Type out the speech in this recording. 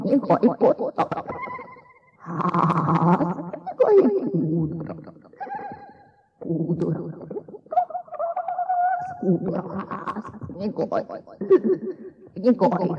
你可以不懂，啊，可以不懂，不懂，不懂啊，你可以。